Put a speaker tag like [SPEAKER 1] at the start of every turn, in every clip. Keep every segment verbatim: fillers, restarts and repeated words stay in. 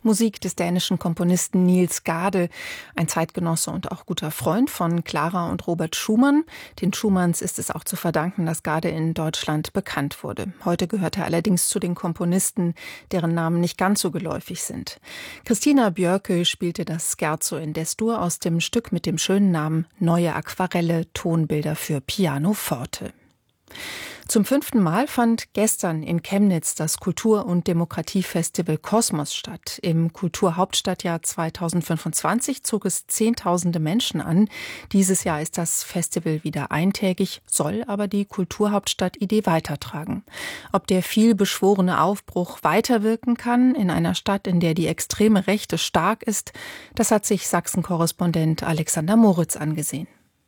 [SPEAKER 1] Musik des dänischen Komponisten Niels Gade, ein Zeitgenosse und auch guter Freund von Clara und Robert Schumann. Den Schumanns ist es auch zu verdanken, dass Gade in Deutschland bekannt wurde. Heute gehört er allerdings zu den Komponisten, deren Namen nicht ganz so geläufig sind. Christina Björke spielte das Scherzo in D-Dur aus dem Stück mit dem schönen Namen Neue Aquarelle, Tonbilder für Pianoforte. Zum fünften Mal fand gestern in Chemnitz das Kultur- und Demokratiefestival Kosmos statt. Im Kulturhauptstadtjahr zweitausendfünfundzwanzig zog es Zehntausende Menschen an. Dieses Jahr ist das Festival wieder eintägig, soll aber die Kulturhauptstadt-Idee weitertragen. Ob der vielbeschworene Aufbruch weiterwirken kann in einer Stadt, in der die extreme Rechte stark ist, das hat sich Sachsen-Korrespondent Alexander Moritz angesehen.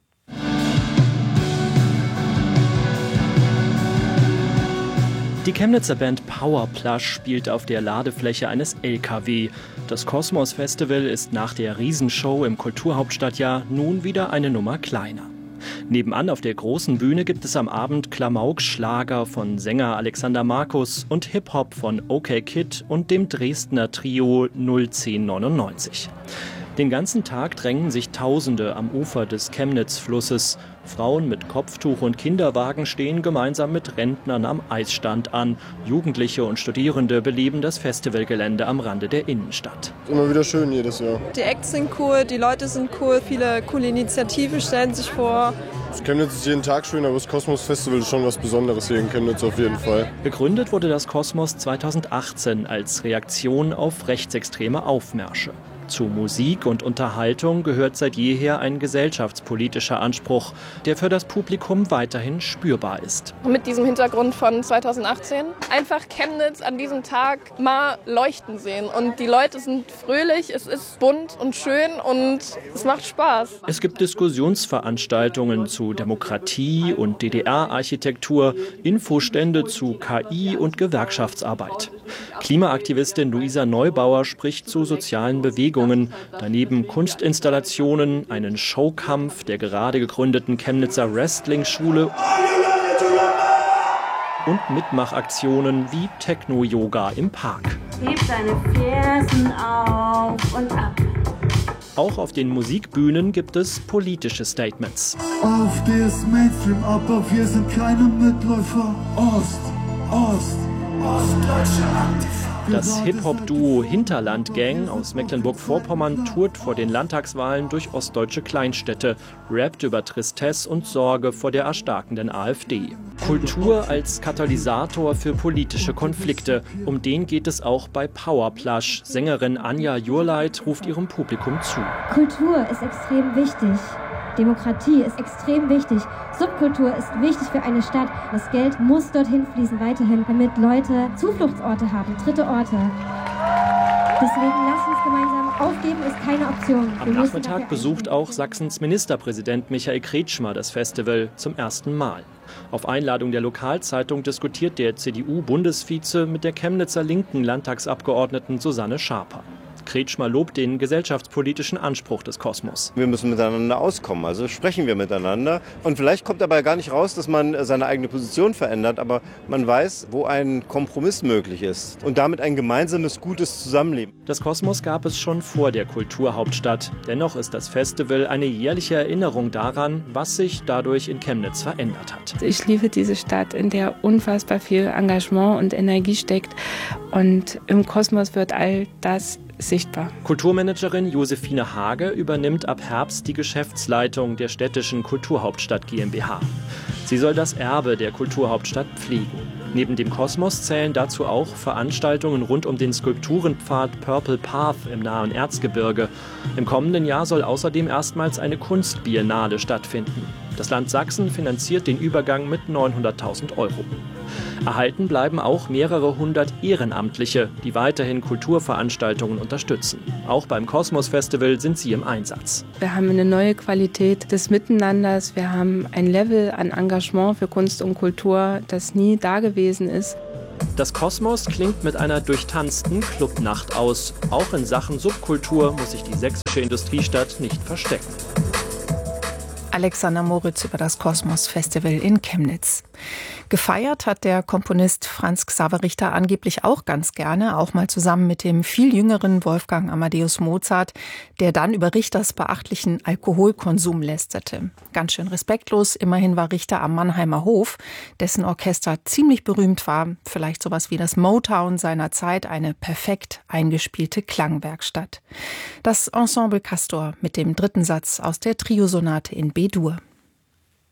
[SPEAKER 2] Die Chemnitzer Band Powerplush spielt auf der Ladefläche eines L K W. Das Kosmos Festival ist nach der Riesenshow im Kulturhauptstadtjahr nun wieder eine Nummer kleiner. Nebenan auf der großen Bühne gibt es am Abend Klamauk-Schlager von Sänger Alexander Markus und Hip-Hop von OK Kid und dem Dresdner Trio null zehn neunundneunzig. Den ganzen Tag drängen sich Tausende am Ufer des Chemnitz-Flusses. Frauen mit Kopftuch und Kinderwagen stehen gemeinsam mit Rentnern am Eisstand an. Jugendliche und Studierende beleben das Festivalgelände am Rande der Innenstadt.
[SPEAKER 3] Immer wieder schön jedes Jahr.
[SPEAKER 4] Die Acts sind cool, die Leute sind cool, viele coole Initiativen stellen sich vor.
[SPEAKER 3] Chemnitz ist jeden Tag schön, aber das Kosmos Festival ist schon was Besonderes hier in Chemnitz auf jeden Fall.
[SPEAKER 2] Gegründet wurde das Kosmos zweitausendachtzehn als Reaktion auf rechtsextreme Aufmärsche. Zu Musik und Unterhaltung gehört seit jeher ein gesellschaftspolitischer Anspruch, der für das Publikum weiterhin spürbar ist.
[SPEAKER 5] Mit diesem Hintergrund von zweitausendachtzehn einfach Chemnitz an diesem Tag mal leuchten sehen. Und die Leute sind fröhlich, es ist bunt und schön und es macht Spaß.
[SPEAKER 2] Es gibt Diskussionsveranstaltungen zu Demokratie und D D R-Architektur, Infostände zu K I und Gewerkschaftsarbeit. Klimaaktivistin Luisa Neubauer spricht zu sozialen Bewegungen. Daneben Kunstinstallationen, einen Showkampf der gerade gegründeten Chemnitzer Wrestling-Schule und Mitmachaktionen wie Techno-Yoga im Park.
[SPEAKER 6] Heb deine Fersen auf und ab.
[SPEAKER 2] Auch auf den Musikbühnen gibt es politische Statements.
[SPEAKER 7] Auf der ist Mainstream, aber wir sind keine Mitläufer. Ost, Ost, ostdeutsche Aktivister.
[SPEAKER 2] Das Hip-Hop-Duo Hinterland Gang aus Mecklenburg-Vorpommern tourt vor den Landtagswahlen durch ostdeutsche Kleinstädte, rappt über Tristesse und Sorge vor der erstarkenden AfD. Kultur als Katalysator für politische Konflikte. Um den geht es auch bei Powerplush. Sängerin Anja Jurleit ruft ihrem Publikum zu.
[SPEAKER 8] Kultur ist extrem wichtig. Demokratie ist extrem wichtig. Subkultur ist wichtig für eine Stadt. Das Geld muss dorthin fließen weiterhin, damit Leute Zufluchtsorte haben, dritte Orte. Deswegen lasst uns gemeinsam aufgeben, ist keine Option.
[SPEAKER 2] Am Nachmittag besucht auch Sachsens Ministerpräsident Michael Kretschmer das Festival zum ersten Mal. Auf Einladung der Lokalzeitung diskutiert der C D U-Bundesvize mit der Chemnitzer linken Landtagsabgeordneten Susanne Schaper. Kretschmer lobt den gesellschaftspolitischen Anspruch des Kosmos.
[SPEAKER 9] Wir müssen miteinander auskommen, also sprechen wir miteinander. Und vielleicht kommt dabei gar nicht raus, dass man seine eigene Position verändert, aber man weiß, wo ein Kompromiss möglich ist und damit ein gemeinsames, gutes Zusammenleben.
[SPEAKER 2] Das Kosmos gab es schon vor der Kulturhauptstadt. Dennoch ist das Festival eine jährliche Erinnerung daran, was sich dadurch in Chemnitz verändert hat.
[SPEAKER 10] Ich liebe diese Stadt, in der unfassbar viel Engagement und Energie steckt. Und im Kosmos wird all das sichtbar.
[SPEAKER 2] Kulturmanagerin Josephine Hage übernimmt ab Herbst die Geschäftsleitung der städtischen Kulturhauptstadt GmbH. Sie soll das Erbe der Kulturhauptstadt pflegen. Neben dem Kosmos zählen dazu auch Veranstaltungen rund um den Skulpturenpfad Purple Path im nahen Erzgebirge. Im kommenden Jahr soll außerdem erstmals eine Kunstbiennale stattfinden. Das Land Sachsen finanziert den Übergang mit neunhunderttausend Euro. Erhalten bleiben auch mehrere hundert Ehrenamtliche, die weiterhin Kulturveranstaltungen unterstützen. Auch beim Kosmos Festival sind sie im Einsatz.
[SPEAKER 10] Wir haben eine neue Qualität des Miteinanders. Wir haben ein Level an Engagement für Kunst und Kultur, das nie da gewesen ist.
[SPEAKER 2] Das Kosmos klingt mit einer durchtanzten Clubnacht aus. Auch in Sachen Subkultur muss sich die sächsische Industriestadt nicht verstecken.
[SPEAKER 1] Alexander Moritz über das Kosmos Festival in Chemnitz. Gefeiert hat der Komponist Franz Xaver Richter angeblich auch ganz gerne, auch mal zusammen mit dem viel jüngeren Wolfgang Amadeus Mozart, der dann über Richters beachtlichen Alkoholkonsum lästerte. Ganz schön respektlos, immerhin war Richter am Mannheimer Hof, dessen Orchester ziemlich berühmt war, vielleicht sowas wie das Motown seiner Zeit, eine perfekt eingespielte Klangwerkstatt. Das Ensemble Castor mit dem dritten Satz aus der Triosonate in B-Dur.